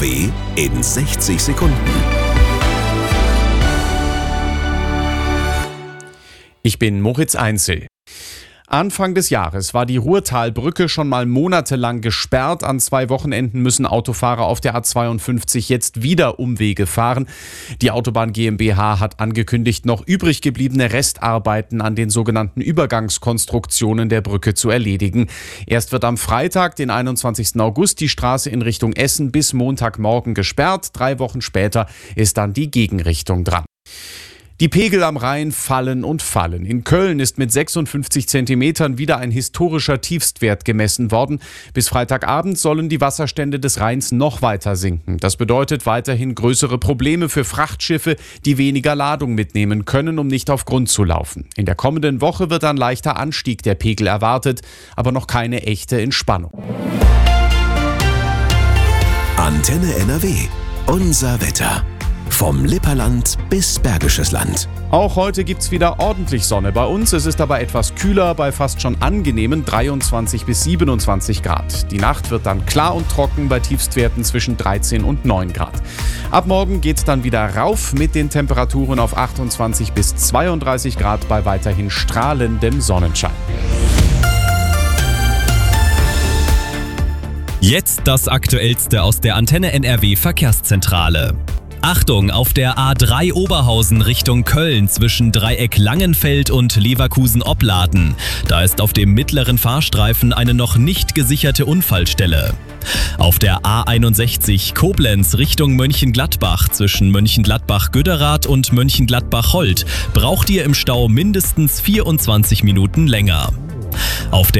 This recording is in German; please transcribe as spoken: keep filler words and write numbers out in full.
W in sechzig Sekunden. Ich bin Moritz Einzel. Anfang des Jahres war die Ruhrtalbrücke schon mal monatelang gesperrt. An zwei Wochenenden müssen Autofahrer auf der A zweiundfünfzig jetzt wieder Umwege fahren. Die Autobahn GmbH hat angekündigt, noch übrig gebliebene Restarbeiten an den sogenannten Übergangskonstruktionen der Brücke zu erledigen. Erst wird am Freitag, den einundzwanzigsten August, die Straße in Richtung Essen bis Montagmorgen gesperrt. Drei Wochen später ist dann die Gegenrichtung dran. Die Pegel am Rhein fallen und fallen. In Köln ist mit sechsundfünfzig Zentimetern wieder ein historischer Tiefstwert gemessen worden. Bis Freitagabend sollen die Wasserstände des Rheins noch weiter sinken. Das bedeutet weiterhin größere Probleme für Frachtschiffe, die weniger Ladung mitnehmen können, um nicht auf Grund zu laufen. In der kommenden Woche wird ein leichter Anstieg der Pegel erwartet, aber noch keine echte Entspannung. Antenne N R W. Unser Wetter. Vom Lipperland bis Bergisches Land. Auch heute gibt's wieder ordentlich Sonne bei uns. Es ist aber etwas kühler bei fast schon angenehmen dreiundzwanzig bis siebenundzwanzig Grad. Die Nacht wird dann klar und trocken bei Tiefstwerten zwischen dreizehn und neun Grad. Ab morgen geht's dann wieder rauf mit den Temperaturen auf achtundzwanzig bis zweiunddreißig Grad bei weiterhin strahlendem Sonnenschein. Jetzt das Aktuellste aus der Antenne N R W Verkehrszentrale. Achtung, auf der A drei Oberhausen Richtung Köln zwischen Dreieck Langenfeld und Leverkusen-Opladen. Da ist auf dem mittleren Fahrstreifen eine noch nicht gesicherte Unfallstelle. Auf der A einundsechzig Koblenz Richtung Mönchengladbach zwischen Mönchengladbach-Göderath und Mönchengladbach-Holt braucht ihr im Stau mindestens vierundzwanzig Minuten länger. Auf der